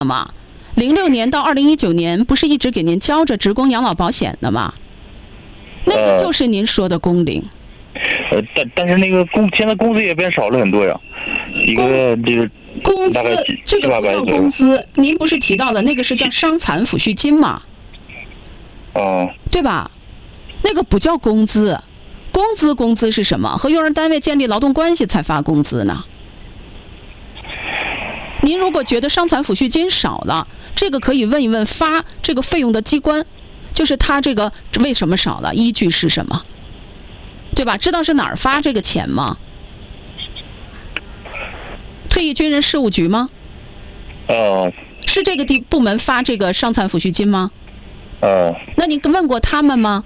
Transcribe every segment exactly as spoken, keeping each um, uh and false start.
嘛，零六年到二零一九年不是一直给您交着职工养老保险的吗？那个就是您说的工龄。 呃，但但是那个工现在工资也变少了很多呀，一个就是工资这个不叫工资，您不是提到了那个是叫伤残抚恤金吗？ 哦， 对吧？那个不叫工资，工资工资是什么？和用人单位建立劳动关系才发工资呢。您如果觉得伤残抚恤金少了，这个可以问一问发这个费用的机关，就是他这个为什么少了，依据是什么，对吧？知道是哪儿发这个钱吗？退役军人事务局吗？ 哦， 是这个地部门发这个伤残抚恤金吗？ 哦， 那你问过他们吗？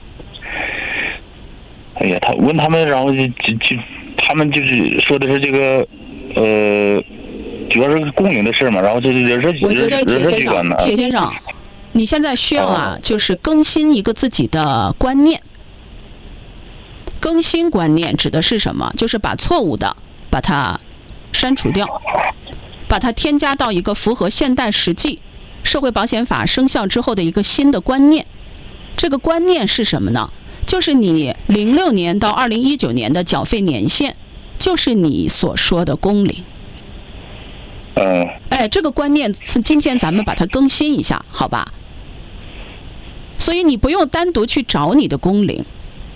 哎呀，他问他们，然后就就就他们就是说的是这个，呃，主要是工龄的事嘛，然后这人事我觉得铁人事先生， 机关呢。 铁先生，你现在需要啊，就是更新一个自己的观念。更新观念指的是什么？就是把错误的把它删除掉，把它添加到一个符合现代实际社会保险法生效之后的一个新的观念。这个观念是什么呢？就是你零六年到二零一九年的缴费年限，就是你所说的工龄。 嗯。 哎，这个观念今天咱们把它更新一下，好吧？所以你不用单独去找你的工龄，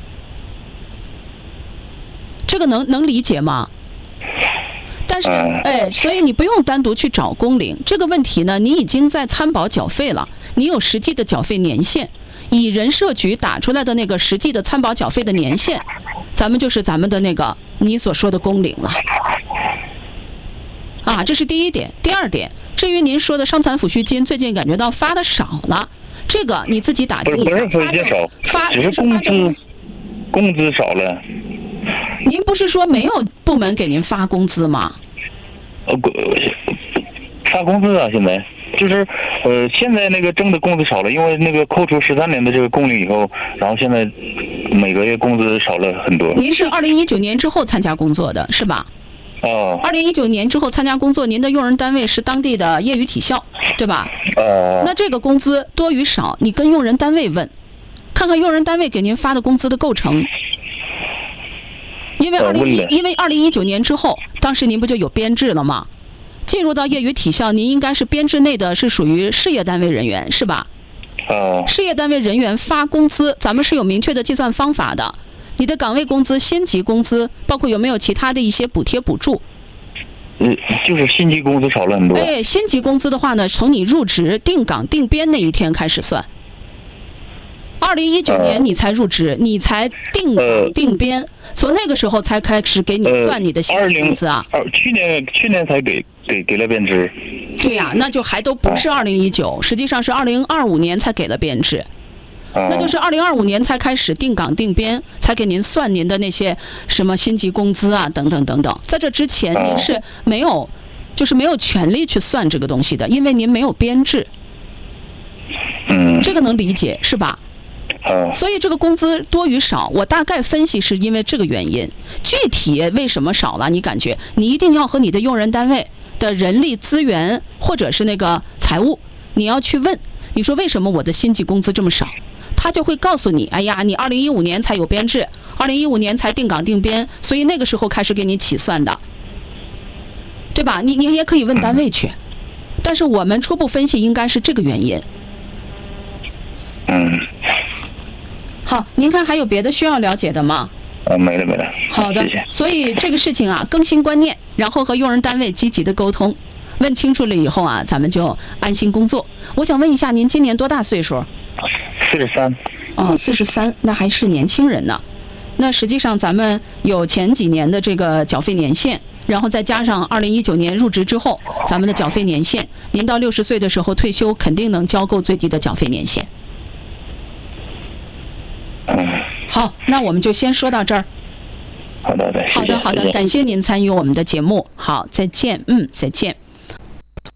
这个能能理解吗？但是，哎，所以你不用单独去找工龄这个问题呢，你已经在参保缴费了，你有实际的缴费年限，以人社局打出来的那个实际的参保缴费的年限，咱们就是咱们的那个你所说的工龄了。啊，这是第一点。第二点，至于您说的伤残抚恤金最近感觉到发的少了，这个你自己打听一下。 不是不是抚恤金少， 发只是工资工资少了。 您不是说没有部门给您发工资吗？ 呃，发工资啊，现在就是呃，现在那个挣的工资少了，因为那个扣除十三年的这个工龄以后，然后现在每个月工资少了很多。 您是二零一九年之后参加工作的是吧？ 哦。 二零一九年之后参加工作，您的用人单位是当地的业余体校，对吧？ 哦。 那这个工资多与少，你跟用人单位问，看看用人单位给您发的工资的构成。因为二零一，因为二零一九年之后，当时您不就有编制了吗？进入到业余体校，您应该是编制内的，是属于事业单位人员，是吧？ 哦。 事业单位人员发工资，咱们是有明确的计算方法的。你的岗位工资、薪级工资，包括有没有其他的一些补贴补助？ 嗯，就是薪级工资少了很多。 哎，薪级工资的话呢，从你入职定岗定编那一天开始算。二零一九年你才入职，呃、你才定岗定编，从、呃、那个时候才开始给你算你的薪资工资啊。 呃、去年去年才给给给了编制。 对呀、啊，那就还都不是二零一九，实际上是二零二五年才给了编制。那就是二零二五年才开始定岗定编，才给您算您的那些什么薪级工资啊，等等等等。在这之前，您是没有，就是没有权利去算这个东西的，因为您没有编制。 嗯， 这个能理解是吧？所以这个工资多与少，我大概分析是因为这个原因。具体为什么少了，你感觉你一定要和你的用人单位的人力资源或者是那个财务，你要去问，你说为什么我的薪级工资这么少？他就会告诉你，哎呀，你二零一五年才有编制，二零一五年才定岗定编，所以那个时候开始给你起算的，对吧？你你也可以问单位去，但是我们初步分析应该是这个原因。 嗯。 好，您看还有别的需要了解的吗？ 啊，没了没了。 好的， 谢谢。 所以这个事情啊，更新观念，然后和用人单位积极的沟通，问清楚了以后啊，咱们就安心工作。我想问一下，您今年多大岁数？ 四十三。 哦，四十三，那还是年轻人呢。那实际上咱们有前几年的这个缴费年限，然后再加上二零一九年入职之后，咱们的缴费年限，您到六十岁的时候退休，肯定能交够最低的缴费年限。好，那我们就先说到这儿。 好的，好的， 好的，好的，感谢您参与我们的节目。好，再见，嗯，再见。